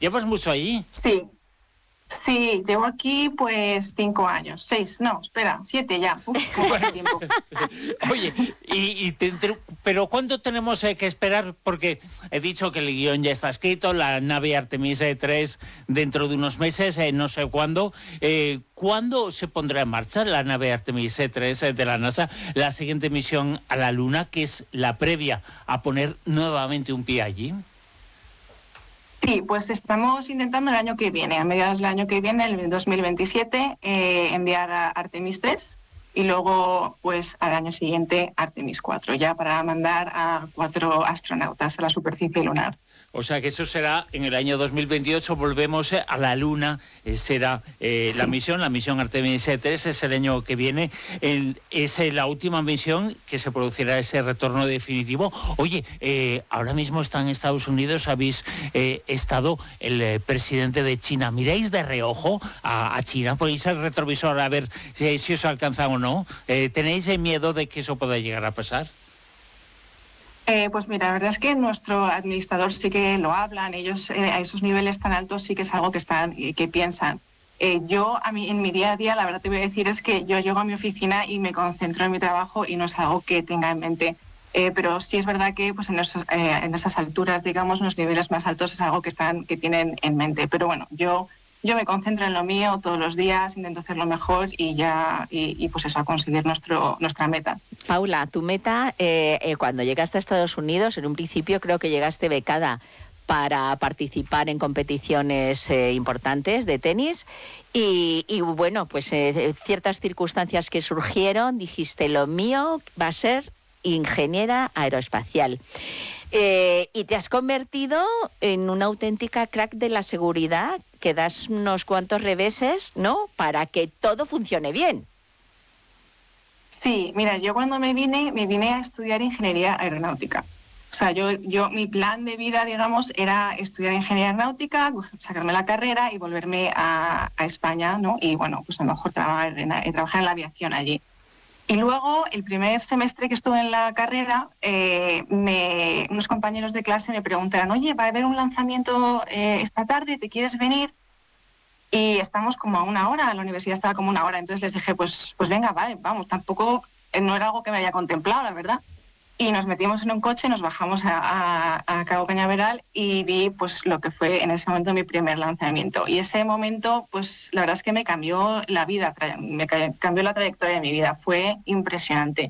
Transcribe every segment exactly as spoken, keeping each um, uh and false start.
¿Llevas mucho allí? Sí. Sí, llevo aquí pues cinco años, seis, no, espera, siete ya. Uf, mucho tiempo. Oye, y, y te, te, pero ¿cuánto tenemos eh, que esperar? Porque he dicho que el guión ya está escrito, la nave Artemis tres dentro de unos meses, eh, no sé cuándo. Eh, ¿Cuándo se pondrá en marcha la nave Artemis tres eh, de la NASA, la siguiente misión a la Luna, que es la previa a poner nuevamente un pie allí? Sí, pues estamos intentando el año que viene, a mediados del año que viene, el dos mil veintisiete, eh, enviar a Artemis tres y luego, pues al año siguiente, Artemis cuatro, ya para mandar a cuatro astronautas a la superficie lunar. O sea que eso será en el año dos mil veintiocho, volvemos a la Luna, eh, será eh, sí. la misión, la misión Artemis tres, es el año que viene, el, es la última misión que se producirá ese retorno definitivo. Oye, eh, ahora mismo está en Estados Unidos, habéis eh, estado el eh, presidente de China, ¿miráis de reojo a, a China? ¿Ponéis el retrovisor a ver si, si os alcanza o no? Eh, ¿Tenéis miedo de que eso pueda llegar a pasar? Eh, pues mira, la verdad es que nuestro administrador sí que lo hablan, ellos eh, a esos niveles tan altos sí que es algo que están eh, que piensan. Eh, yo a mí, en mi día a día, la verdad te voy a decir es que yo llego a mi oficina y me concentro en mi trabajo y no es algo que tenga en mente. Eh, pero sí es verdad que pues en, esos, eh, en esas alturas, digamos, los niveles más altos es algo que están que tienen en mente. Pero bueno, yo Yo me concentro en lo mío todos los días, intento hacerlo mejor y ya, y, y pues eso, a conseguir nuestro, nuestra meta. Paula, tu meta, eh, eh, cuando llegaste a Estados Unidos, en un principio creo que llegaste becada para participar en competiciones eh, importantes de tenis y, y bueno, pues eh, ciertas circunstancias que surgieron, dijiste, lo mío va a ser ingeniera aeroespacial. Eh, y te has convertido en una auténtica crack de la seguridad, que das unos cuantos reveses, ¿no?, para que todo funcione bien. Sí, mira, yo cuando me vine, me vine a estudiar ingeniería aeronáutica. O sea, yo, yo mi plan de vida, digamos, era estudiar ingeniería aeronáutica, sacarme la carrera y volverme a, a España, ¿no? Y bueno, pues a lo mejor trabajar en, trabajar en la aviación allí. Y luego, el primer semestre que estuve en la carrera, eh, me, unos compañeros de clase me preguntaron, oye, va a haber un lanzamiento eh, esta tarde, ¿te quieres venir? Y estamos como a una hora, la universidad estaba como una hora, entonces les dije, pues, pues venga, vale, vamos, tampoco, eh, no era algo que me había contemplado, la verdad. Y nos metimos en un coche, nos bajamos a, a, a Cabo Cañaveral y vi pues lo que fue en ese momento mi primer lanzamiento. Y ese momento, pues la verdad es que me cambió la vida, me cambió la trayectoria de mi vida. Fue impresionante.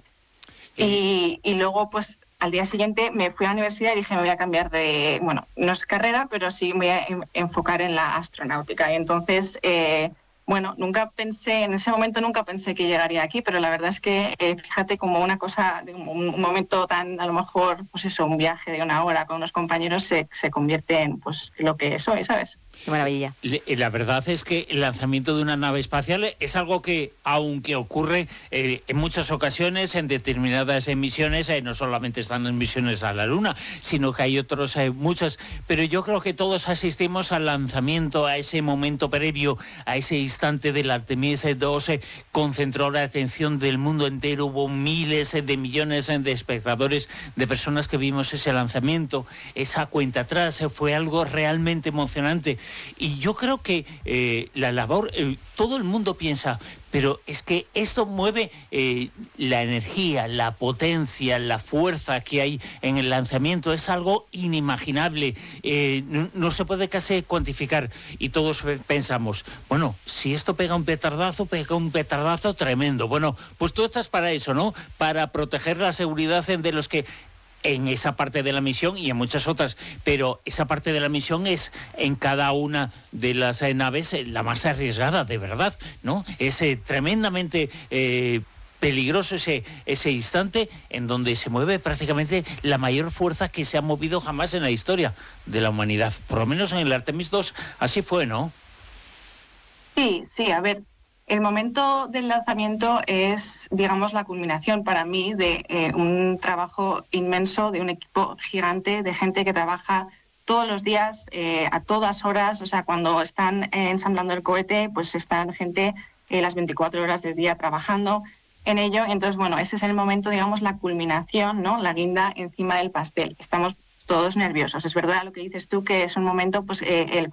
Y, y luego, pues al día siguiente me fui a la universidad y dije, me voy a cambiar de, bueno, no es carrera, pero sí me voy a enfocar en la astronáutica. Y entonces... Eh, Bueno, nunca pensé, en ese momento nunca pensé que llegaría aquí, pero la verdad es que, eh, fíjate, como una cosa, un, un momento tan, a lo mejor, pues eso, un viaje de una hora con unos compañeros se, se convierte en, pues, lo que soy, ¿sabes? Qué maravilla. La verdad es que el lanzamiento de una nave espacial es algo que, aunque ocurre eh, en muchas ocasiones, en determinadas emisiones, eh, no solamente están en misiones a la Luna, sino que hay otros, eh, muchas, pero yo creo que todos asistimos al lanzamiento, a ese momento previo, a ese instante del Artemis dos, eh, concentró la atención del mundo entero, hubo miles eh, de millones eh, de espectadores, de personas que vimos ese lanzamiento, esa cuenta atrás, eh, fue algo realmente emocionante. Y yo creo que eh, la labor, eh, todo el mundo piensa, pero es que esto mueve eh, la energía, la potencia, la fuerza que hay en el lanzamiento, es algo inimaginable, eh, no, no se puede casi cuantificar. Y todos pensamos, bueno, si esto pega un petardazo, pega un petardazo tremendo. Bueno, pues tú estás para eso, ¿no? Para proteger la seguridad de los que... en esa parte de la misión y en muchas otras, pero esa parte de la misión es en cada una de las eh, naves eh, la más arriesgada, de verdad, ¿no? Es eh, tremendamente eh, peligroso ese, ese instante en donde se mueve prácticamente la mayor fuerza que se ha movido jamás en la historia de la humanidad. Por lo menos en el Artemis dos así fue, ¿no? Sí, sí, a ver... El momento del lanzamiento es, digamos, la culminación para mí de eh, un trabajo inmenso, de un equipo gigante, de gente que trabaja todos los días, eh, a todas horas. O sea, cuando están eh, ensamblando el cohete, pues están gente eh, las veinticuatro horas del día trabajando en ello. Entonces, bueno, ese es el momento, digamos, la culminación, ¿no? La guinda encima del pastel. Estamos todos nerviosos. Es verdad lo que dices tú, que es un momento, pues, eh, el